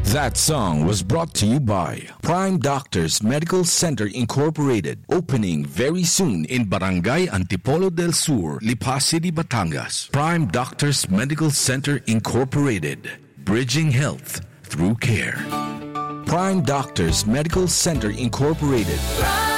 That song was brought to you by Prime Doctors Medical Center Incorporated, opening very soon in Barangay Antipolo del Sur, Lipa City, Batangas. Prime Doctors Medical Center Incorporated, bridging health through care. Prime Doctors Medical Center Incorporated.